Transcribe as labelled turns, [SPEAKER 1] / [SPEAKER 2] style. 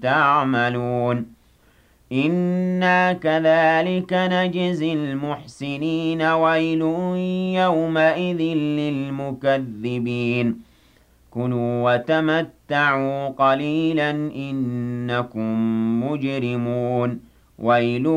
[SPEAKER 1] تَعْمَلُونَ إِنَّا كَذَٰلِكَ نَجْزِي الْمُحْسِنِينَ وَيْلٌ يَوْمَئِذٍ لِّلْمُكَذِّبِينَ كُلُوا وَتَمَتَّعُوا قَلِيلًا إِنَّكُم مُّجْرِمُونَ وَيْلٌ